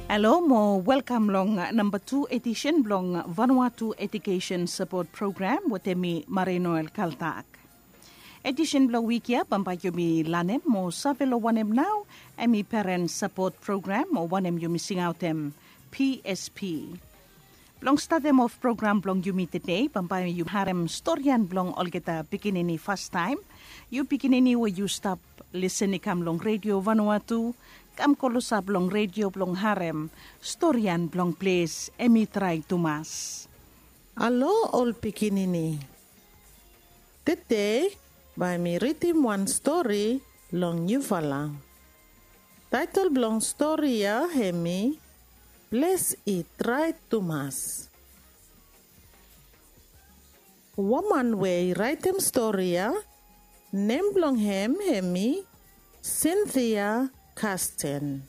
Hello, mo welcome long number 2 edition long Vanuatu Education Support Program with me Marinoel Kaltak. Edition blo wikia pampayo mi lanem mo savelo wanem now emi parent support program mo wanem you missing out them PSP. Blong statem of program blong you meet today pampayo you harem storyan blong olgeta bikinini first time. You bikinini where you stop listening kam long radio Vanuatu kam kolosa blong radio blong harem storyan blong place emi try tumas. Hello all pikinini. Today by me writing one story long Yuvala. Title blong story ya hemi Bless it right Tumas. Woman way write him story ya name blong hem hemi Cynthia Kasten.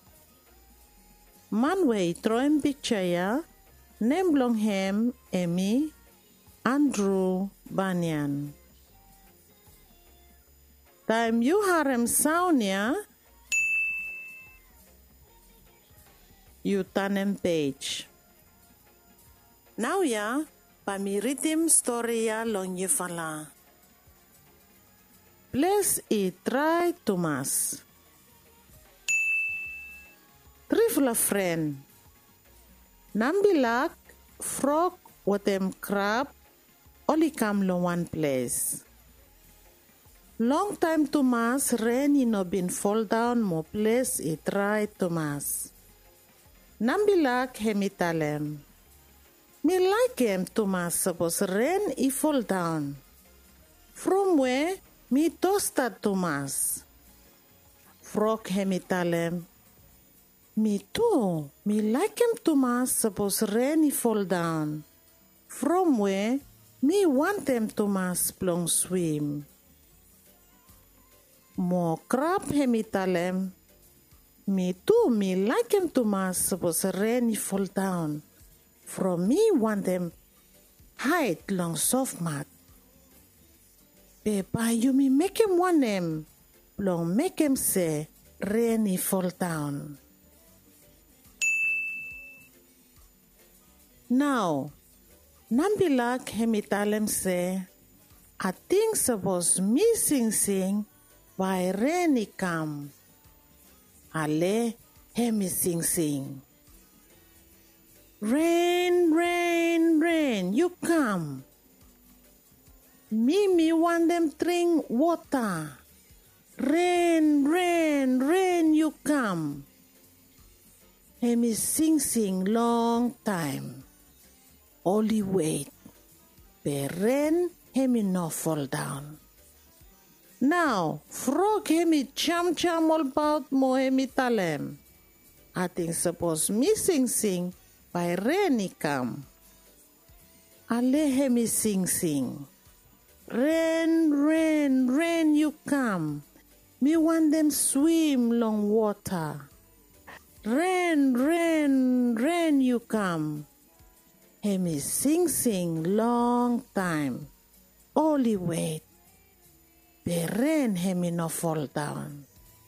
Man way drawing picture ya name blong hem emi Andrew Banyan. Time you harem sound ya, you tanem page. Now ya, pami rhythm story ya long you fala. Bless it try Thomas. Trifla friend. Nambilak, frog, watem crab, only come long one place. Long time Thomas, rain no been fall down mo place it right Thomas. Nambilak hemitalem. Me like him Thomas suppose rain I fall down. From where me toasted Thomas. Frog hemitalem. Me too. Me like him Thomas suppose rain I fall down. From where me want him Thomas plong swim. Mo crab hemitalem. Me too, me like him Thomas suppose rain fall down. From me want them hide long soft mat. Pepa you me make him want them. Long make him say rain fall down. Now, Nambilak hemitalem say, I think suppose me sing by rainy come. Ale hemi sing. Rain, rain, rain, you come. Me want them drink water. Rain, rain, rain, you come. Hemi sing long time. Only wait. The rain hemi no fall down. Now, frog hemi cham all about mo hemi talem. I think suppose me sing by rainy come. Ale hemi sing. Rain, rain, rain you come. Me want them swim long water. Rain, rain, rain you come. Hemi sing long time. Only wait. The rain hemi no fall down.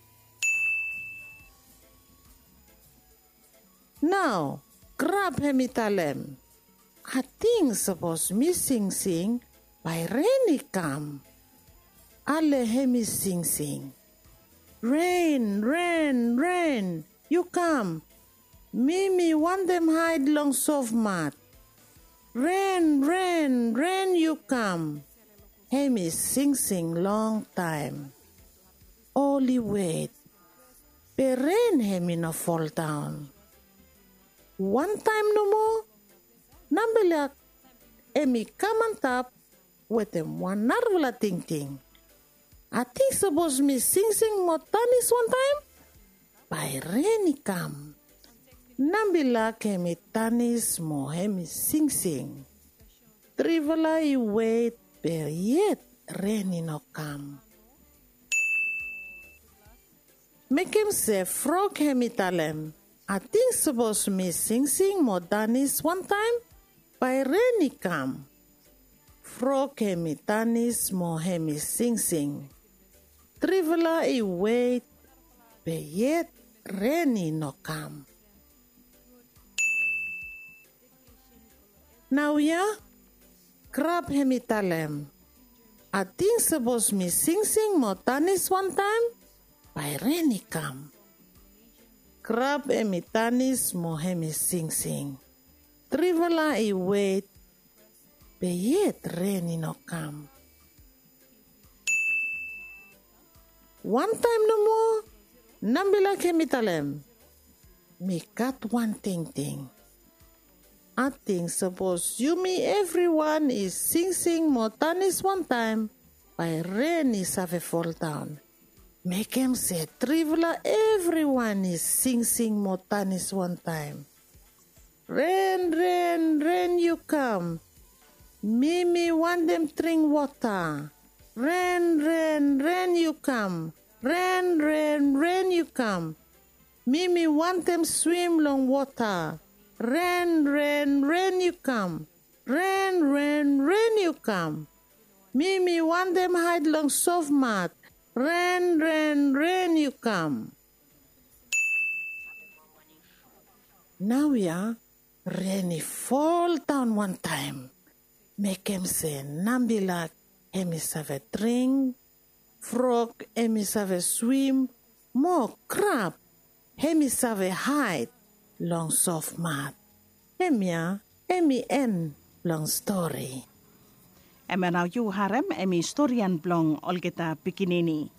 Now, grab hemi talem. I think suppose me sing by rainy come. Ale hemi sing. Rain, rain, rain, you come. Me want them hide long soft mat. Rain, rain, rain, you come. Hemi sing long time. Only wait. The rain hemi no fall down. One time no more. Nambilak hemi come on top with them one narvula ting. I think suppose me sing more tanis one time. By rainy come. Nambilak hemi tanis mo hemi sing. Trivala I wait. But yet, rain no come. Make him say, frog hemitalem. I think suppose me sing more danis one time. By rainy come. Frog hemitanis mo hemi sing. Trivala I wait. But yet, rainy no come. Now ya, crab hemi talem. I think suppose me sing mo tanis one time, by rainy come. Crab hemi tanis mo hemi sing. Trivala I wait, be yet rainy no come. One time no more, nambila hemi talem. Me got one thing. I think suppose you me everyone is sing mo tanis one time, by rain is have a fall down. Make him say trivla everyone is sing mo tanis one time. Rain you come. Me want them drink water. Rain you come. Rain you come. Me want them swim long water. Rain you come. Rain you come. Me want them hide long soft mat. Rain you come. Now rain fall down one time. Make him say Nambila emis have a drink. Frog emis have a swim. More crab emis have a hide. Long soft mat. Emi en long story. Ema now you harem emi historian blong olgeta pikinini.